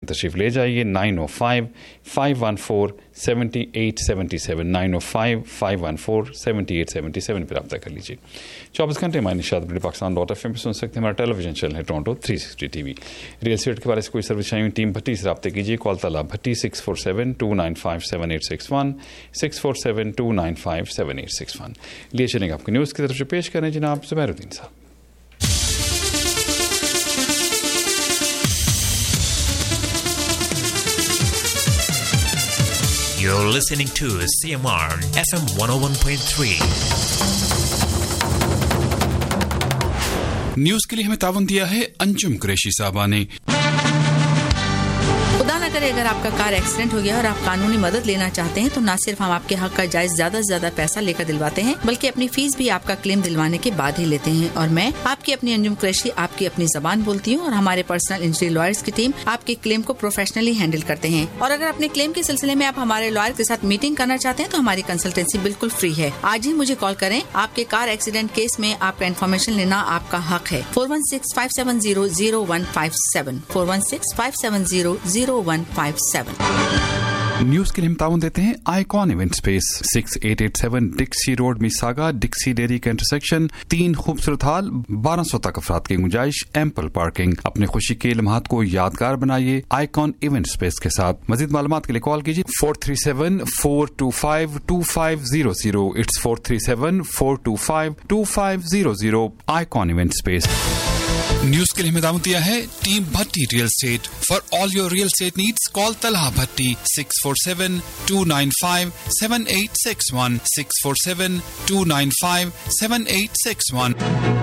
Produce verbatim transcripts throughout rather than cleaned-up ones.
तशरीफ़ ले जाइए। नाइन ओ five five one four seventy eight seventy seven nine ओ five five one four seventy eight seventy seven पर रब्ता कर लीजिए। चौबीस घंटे हमारे निशात बड़े पाकिस्तान डॉट एफ एम पर सुन सकते हैं। हमारा टेलीविजन चैनल है Toronto three sixty T V. Real estate के बारे में कोई सर्विस चाहिए टीम भट्टी से रब्ता कीजिए। कॉल तला भट्टी six four seven to nine five seven eight six one six four seven to nine five seven eight six one. लिए चलेंगे आपको न्यूज़ की तरफ से पेश करें जनाब ज़ुबैरुद्दीन साहब। You're listening to C M R F M one oh one point three. News के लिए हमें तावन दिया है अंजुम कुरैशी साहबा ने। खुदा न करे अगर आपका कार एक्सीडेंट हो गया और आप कानूनी मदद लेना चाहते हैं तो न सिर्फ हम आपके हक का जायज ज्यादा से ज्यादा पैसा लेकर दिलवाते हैं बल्कि अपनी फीस भी आपका क्लेम दिलवाने के बाद ही लेते हैं। और मैं आपकी अपनी अंजुम कुरैशी आपकी अपनी जबान बोलती हूँ और हमारे पर्सनल इंजरी लॉयर्स की टीम आपके क्लेम को प्रोफेशनली हैंडल करते हैं। और अगर अपने क्लेम के सिलसिले में आप हमारे लॉयर के साथ मीटिंग करना चाहते हैं तो हमारी कंसल्टेंसी बिल्कुल फ्री है। आज ही मुझे कॉल करें। आपके कार एक्सीडेंट केस में आपका इन्फॉर्मेशन लेना आपका हक है। Four one six five seven zero zero one five seven four one six five seven zero zero one five seven. News के लिए हम ताउन देते हैं icon event space six eight eight seven डिक्सी road मिसागा डिक्सी dairy का इंटरसेक्शन। तीन खूबसूरत हाल, बारह सौ तक अफराद की गुंजाइश, एम्पल पार्किंग। अपने खुशी के लम्हात को यादगार बनाइए आइकॉन इवेंट स्पेस के साथ। मजीद मालूमात के लिए कॉल कीजिए four three seven four to five to five zero zero. It's four three seven four to five to five zero zero. Icon event space. News के लिए हमें दावत दिया है team Bhatti real estate. For all your real estate needs call Talha Bhatti six four seven to nine five seven eight six one six four seven to nine five seven eight six one.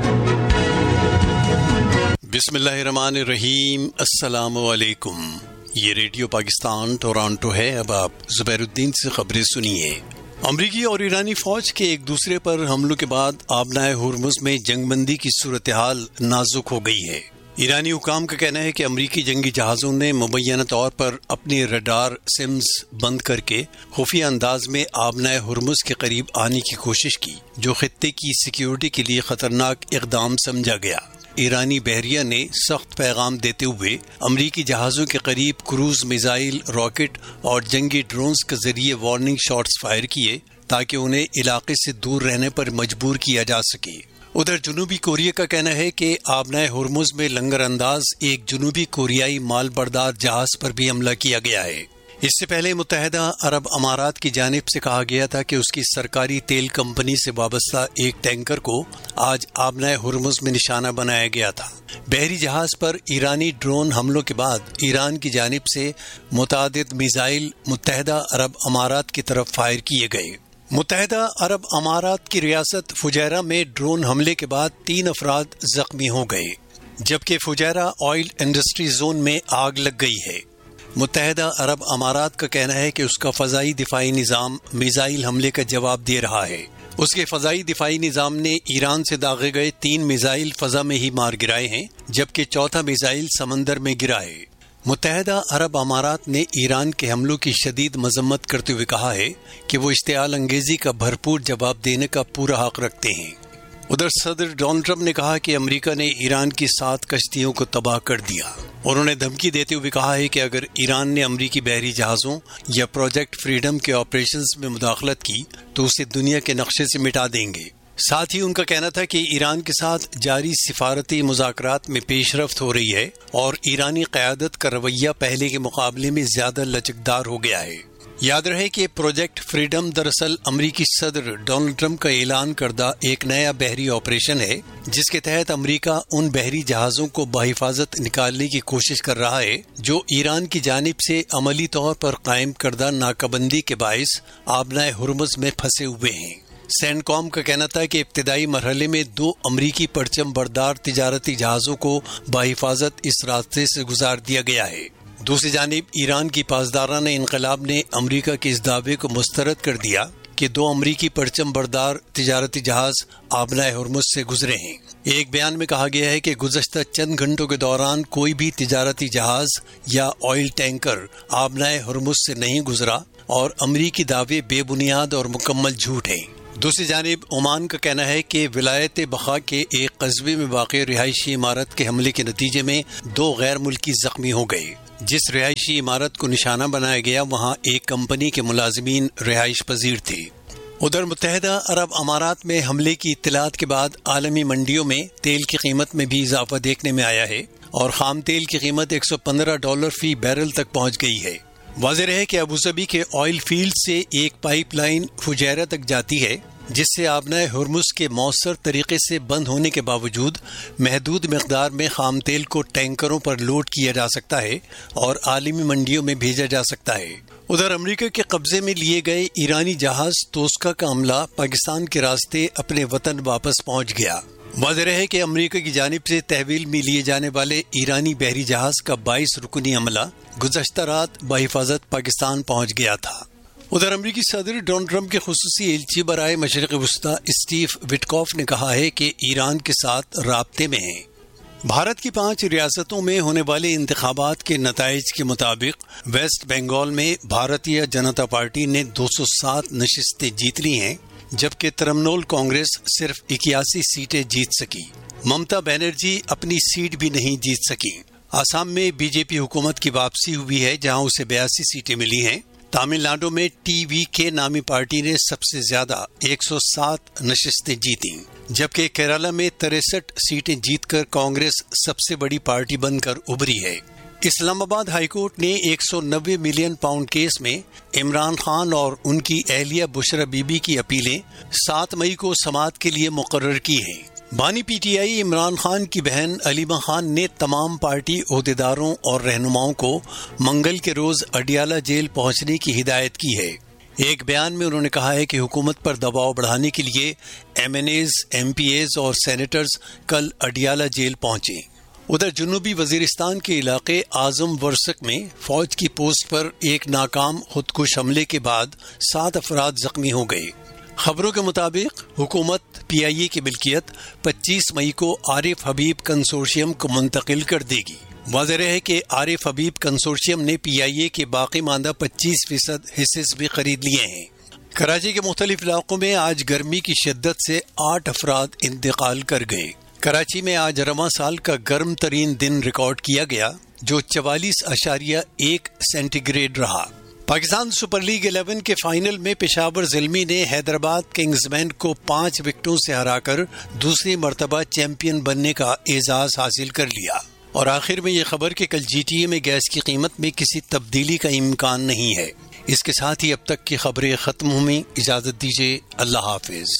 बिस्मिल्लाहिर्रहमानिर्रहीम। अस्सलामु अलैकुम। ये radio Pakistan Toronto है। अब आप ज़ुबैरुद्दीन से खबरें सुनिए। अमरीकी और ईरानी फौज के एक दूसरे पर हमलों के बाद आबनाए हुर्मुज़ में जंगबंदी की सूरत हाल नाजुक हो गई है। ईरानी हुकाम का कहना है कि अमरीकी जंगी जहाज़ों ने मुबैना तौर पर अपनी रडार सिम्स बंद करके खुफिया अंदाज में आबनाए हुर्मुज़ के करीब आने की कोशिश की, जो खित्ते की सिक्योरिटी के लिए खतरनाक इक़दाम समझा गया। ईरानी बहरिया ने सख्त पैगाम देते हुए अमरीकी जहाज़ों के करीब क्रूज मिसाइल, रॉकेट और जंगी ड्रोन्स के जरिए वार्निंग शॉट्स फायर किए ताकि उन्हें इलाके से दूर रहने पर मजबूर किया जा सके। उधर जनूबी कोरिया का कहना है कि आबनाए हुर्मुज़ में लंगर अंदाज एक जनूबी कोरियाई माल बरदार जहाज पर भी हमला किया गया है। इससे पहले मुत्तहिदा अरब अमारात की जानिब से कहा गया था कि उसकी सरकारी तेल कंपनी से वाबस्ता एक टैंकर को आज आबनाए हुर्मुज़ में निशाना बनाया गया था। बहरी जहाज पर ईरानी ड्रोन हमलों के बाद ईरान की जानिब से मुतादिद मिसाइल मुत्तहिदा अरब अमारात की तरफ फायर किए गए। मुत्तहिदा अरब अमारात की रियासत फुजैरा में ड्रोन हमले के बाद तीन अफराद जख्मी हो गए, जबकि फुजैरा ऑयल इंडस्ट्री जोन में आग लग गई है। मुत्तहिदा अरब अमारात का कहना है कि उसका फ़ज़ाई दिफाई निज़ाम मिसाइल हमले का जवाब दे रहा है। उसके फ़ज़ाई दिफाई निज़ाम ने ईरान से दागे गए तीन मिसाइल फ़ज़ा में ही मार गिराए हैं, जबकि चौथा मिसाइल समंदर में गिरा है। मुत्तहिदा अरब अमारात ने ईरान के हमलों की शदीद मजम्मत करते हुए कहा है कि वो इश्तियाल अंगेजी का भरपूर जवाब देने का पूरा हक रखते हैं। उधर सदर डोनाल्ड ट्रंप ने कहा कि अमेरिका ने ईरान की सात कश्तियों को तबाह कर दिया। उन्होंने धमकी देते हुए कहा है कि अगर ईरान ने अमेरिकी बहरी जहाज़ों या प्रोजेक्ट फ्रीडम के ऑपरेशंस में मुदाखलत की तो उसे दुनिया के नक्शे से मिटा देंगे। साथ ही उनका कहना था कि ईरान के साथ जारी सिफारती मुज़ाकरात में पेशरफ्त हो रही है और ईरानी क़यादत का रवैया पहले के मुकाबले में ज्यादा लचकदार हो गया है। याद रहे कि प्रोजेक्ट फ्रीडम दरअसल अमरीकी सदर डोनाल्ड ट्रंप का ऐलान करदा एक नया बहरी ऑपरेशन है, जिसके तहत अमरीका उन बहरी जहाज़ों को बहिफाजत निकालने की कोशिश कर रहा है जो ईरान की जानिब से अमली तौर पर कायम करदा नाकाबंदी के बाइस आबनाए हुर्मुज़ में फंसे हुए हैं। सैनकॉम का कहना था कि इब्तिदाई मरहले में दो अमरीकी परचम बरदार तिजारती जहाज़ों को बहिफाजत इस रास्ते से गुजार दिया गया है। दूसरी जानिब ईरान की पासदाराना इनकलाब ने अमरीका के इस दावे को मुस्तरद कर दिया कि दो अमरीकी परचम बरदार तिजारती जहाज आबनाए हुर्मुज़ से गुजरे हैं। एक बयान में कहा गया है कि गुज़श्ता चंद घंटों के दौरान कोई भी तिजारती जहाज या ऑयल टैंकर आबनाए हुर्मुज़ से नहीं गुजरा और अमरीकी दावे बेबुनियाद और मुकम्मल झूठ हैं। दूसरी जानिब ओमान का कहना है कि विलायत बखा के एक कस्बे में वाक़ रिहायशी इमारत के हमले के नतीजे में दो गैर मुल्की जख्मी हो गए, جس رہائشی عمارت کو نشانہ بنایا گیا وہاں ایک کمپنی کے ملازمین رہائش پذیر تھے۔ ادھر متحدہ عرب امارات میں حملے کی اطلاعات کے بعد عالمی منڈیوں میں تیل کی قیمت میں بھی اضافہ دیکھنے میں آیا ہے اور خام تیل کی قیمت ایک سو پندرہ ڈالر فی بیرل تک پہنچ گئی ہے۔ واضح رہے کہ ابوظہبی کے آئل فیلڈ سے ایک پائپ لائن فجیرہ تک جاتی ہے جس سے آبنائے ہرمز کے مؤثر طریقے سے بند ہونے کے باوجود محدود مقدار میں خام تیل کو ٹینکروں پر لوڈ کیا جا سکتا ہے اور عالمی منڈیوں میں بھیجا جا سکتا ہے۔ ادھر امریکہ کے قبضے میں لیے گئے ایرانی جہاز توسکا کا عملہ پاکستان کے راستے اپنے وطن واپس پہنچ گیا۔ واضح رہے کہ امریکہ کی جانب سے تحویل میں لیے جانے والے ایرانی بحری جہاز کا بائیس رکنی عملہ گزشتہ رات بحفاظت پاکستان پہنچ گیا تھا۔ ادھر امریکی صدر ڈونلڈ ٹرمپ کے خصوصی ایلچی برائے مشرق وسطی اسٹیو وٹکوف نے کہا ہے کہ ایران کے ساتھ رابطے میں ہیں۔ بھارت کی پانچ ریاستوں میں ہونے والے انتخابات کے نتائج کے مطابق ویسٹ بنگال میں بھارتیہ جنتا پارٹی نے دو سو سات نشستیں جیت لی ہیں جبکہ ترنمول کانگریس صرف اکیاسی سیٹیں جیت سکی۔ ممتا بنرجی اپنی سیٹ بھی نہیں جیت سکی۔ آسام میں بی جے پی حکومت کی واپسی ہوئی ہے جہاں اسے بیاسی سیٹیں ملی ہیں۔ تامل ناڈو میں ٹی وی کے نامی پارٹی نے سب سے زیادہ ایک سو سات نشستیں جیتیں جبکہ کیرالہ میں تریسٹھ سیٹیں جیت کر کانگریس سب سے بڑی پارٹی بن کر ابھری ہے۔ اسلام آباد ہائی کورٹ نے ایک سو نوے ملین پاؤنڈ کیس میں عمران خان اور ان کی اہلیہ بشرا بی بی کی اپیلیں سات مئی کو سماعت کے لیے مقرر کی ہیں۔ بانی P T I Imran Khan کی بہن علیمہ خان نے تمام پارٹی عہدیداروں اور رہنماؤں کو منگل کے روز اڈیالہ جیل پہنچنے کی ہدایت کی ہے۔ ایک بیان میں انہوں نے کہا ہے کہ حکومت پر دباؤ بڑھانے کے لیے M N as, M P as اور سینیٹرز کل اڈیالہ جیل پہنچے۔ ادھر جنوبی وزیرستان کے علاقے اعظم ورسک میں فوج کی پوسٹ پر ایک ناکام خودکش حملے کے بعد سات افراد زخمی ہو گئے۔ خبروں کے مطابق حکومت پی آئی اے کی ملکیت پچیس مئی کو عارف حبیب کنسورشیم کو منتقل کر دے گی۔ واضح رہے کہ عارف حبیب کنسورشیم نے پی آئی اے کے باقی ماندہ پچیس فیصد حصے بھی خرید لیے ہیں۔ کراچی کے مختلف علاقوں میں آج گرمی کی شدت سے آٹھ افراد انتقال کر گئے۔ کراچی میں آج رواں سال کا گرم ترین دن ریکارڈ کیا گیا جو چوالیس اشاریہ ایک سینٹی گریڈ رہا۔ پاکستان سپر لیگ الیون کے فائنل میں پشاور زلمی نے حیدرآباد کنگز مین کو پانچ وکٹوں سے ہرا کر دوسری مرتبہ چیمپئن بننے کا اعزاز حاصل کر لیا۔ اور آخر میں یہ خبر کہ کل جی ٹی اے میں گیس کی قیمت میں کسی تبدیلی کا امکان نہیں ہے۔ اس کے ساتھ ہی اب تک کی خبریں ختم ہوئیں۔ اجازت دیجیے، اللہ حافظ۔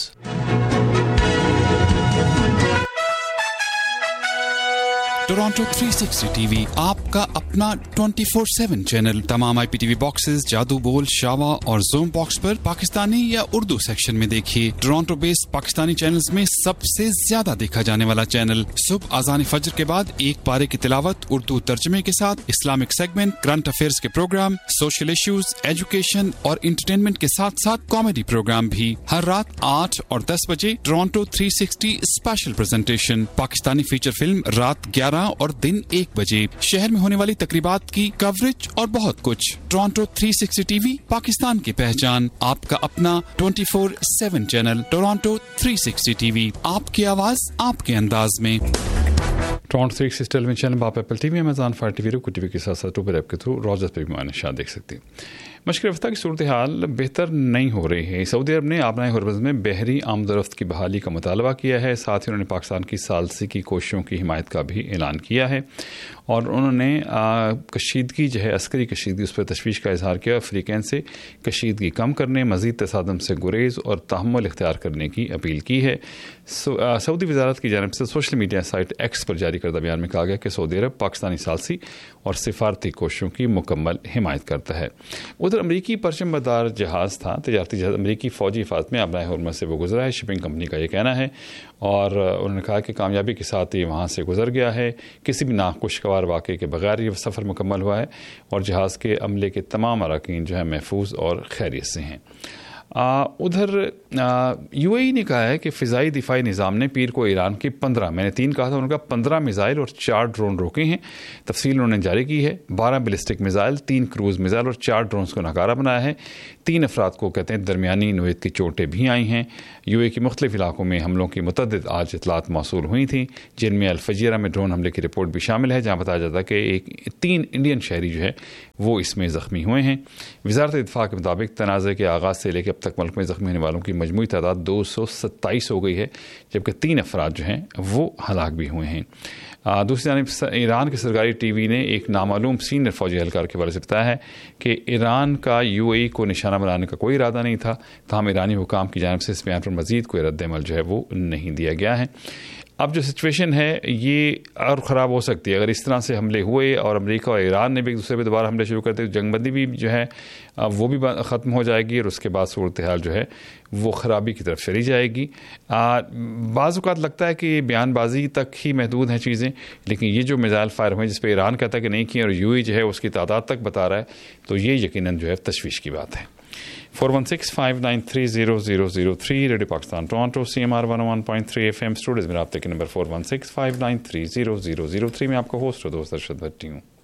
Toronto three sixty T V آپ کا اپنا ٹوئنٹی فور سیون چینل۔ تمام آئی پی ٹی وی باکسز، جادو بول، شاوا اور زوم باکس پر پاکستانی یا اردو سیکشن میں دیکھیے۔ ٹورانٹو بیسڈ پاکستانی چینلز میں سب سے زیادہ دیکھا جانے والا چینل۔ صبح اذان فجر کے بعد ایک پارے کی تلاوت اردو ترجمے کے ساتھ، اسلامک سیگمنٹ، کرنٹ افیئرز کے پروگرام، سوشل ایشوز، ایجوکیشن اور انٹرٹینمنٹ کے ساتھ ساتھ کامیڈی پروگرام بھی۔ ہر رات آٹھ اور دس بجے Toronto three sixty special presentation, Pakistani feature film رات گیارہ اور دن ایک بجے، شہر میں ہونے والی تقریبات کی کوریج اور بہت کچھ۔ Toronto three sixty T V, Pakistan کی پہچان، آپ کا اپنا twenty four seven channel. Toronto three sixty T V, آپ کی آواز آپ کے انداز میں۔ ٹورانٹو تھری سکسٹی ٹیلی ویژن چینل آپ apple T V, Amazon fire T V, روکو ٹی وی کے ساتھ ساتھ ٹوبر ایپ کے تھرو راجرز پہ بھی معائنات دیکھ سکتے ہیں۔ مشکل رفتہ کی صورتحال بہتر نہیں ہو رہی ہے۔ سعودی عرب نے آبنائے ہرمز میں بحری آمد و رفت کی بحالی کا مطالبہ کیا ہے۔ ساتھ ہی انہوں نے پاکستان کی ثالثی کی کوششوں کی حمایت کا بھی اعلان کیا ہے اور انہوں نے کشیدگی جو ہے عسکری کشیدگی اس پر تشویش کا اظہار کیا، افریقین سے کشیدگی کم کرنے، مزید تصادم سے گریز اور تحمل اختیار کرنے کی اپیل کی ہے۔ سعودی وزارت کی جانب سے سوشل میڈیا سائٹ ایکس پر جاری کردہ بیان میں کہا گیا کہ سعودی عرب پاکستانی ثالثی اور سفارتی کوششوں کی مکمل حمایت کرتا ہے۔ ادھر امریکی پرچم بردار جہاز تھا، تجارتی جہاز امریکی فوجی حفاظت میں آبنائے ہرمز سے وہ گزرا ہے، شپنگ کمپنی کا یہ کہنا ہے، اور انہوں نے کہا کہ کامیابی کے ساتھ یہ وہاں سے گزر گیا ہے، کسی بھی ناخوشگوار واقعے کے بغیر یہ سفر مکمل ہوا ہے اور جہاز کے عملے کے تمام اراکین جو ہے محفوظ اور خیریت سے ہیں۔ उधर यूएई ने कहा है कि फ़िज़ाई दिफाई निज़ाम ने पीर को ईरान की पंद्रह, मैंने तीन कहा था, उनका पंद्रह मिसाइल और चार ड्रोन रोके हैं। तफसील उन्होंने जारी की है। बारह बैलिस्टिक मिसाइल, तीन क्रूज़ मिसाइल और चार ड्रोन्स को नाकारा बनाया है। तीन अफराद को कहते हैं दरमियानी नोयत की चोटें भी आई हैं। यूएई के मुख्तलिफ इलाकों में हमलों की मुतअद्दिद आज इतलात मौसूल हुई थी, जिनमें अल-फजीरा में ड्रोन हमले की रिपोर्ट भी शामिल है, जहाँ बताया जाता है कि एक तीन इंडियन शहरी जो है वो इसमें ज़ख्मी हुए हैं। वज़ारत दिफा के मुताबिक तनाज़े के आगाज़ से लेकर अब तक मुल्क में ज़ख्मी होने वालों की मजमूई तादाद दो सौ सत्ताईस हो गई है, जबकि तीन अफराद जो हैं वो हलाक भी हुए हैं। दूसरी जानिब ईरान के सरकारी टी वी ने एक नामालूम सीनियर फौजी एहलकार के बारे से बताया है कि ईरान का यूएई को निशाना बनाने का कोई इरादा नहीं था, ताहम ईरानी हुकाम की जानिब से इस बयान पर मज़ीद कोई रद्द-ए-अमल जो है वो नहीं दिया गया है। अब जो सिचुएशन है ये और ख़राब हो सकती है अगर इस तरह से हमले हुए और अमेरिका और ईरान ने भी एक दूसरे पर दोबारा हमले शुरू करते, जंगबंदी भी जो है वो भी ख़त्म हो जाएगी और उसके बाद सूरत हाल जो है वो ख़राबी की तरफ चली जाएगी। बाज़ औक़ात लगता है कि बयानबाजी तक ही महदूद हैं चीज़ें, लेकिन ये जो मिसाइल फायर हुए जिस पर ईरान कहता है कि नहीं किए और यूएई जो है उसकी तादाद तक बता रहा है, तो ये यकीनन जो है तशवीश की बात है। Four one six five nine three zero zero zero three radio Pakistan Toronto C M R one one point three F M Studios में रब्ते के number four one six five nine three zero zero zero three में आपका host और दोस्त अरशद भट्टी हूँ।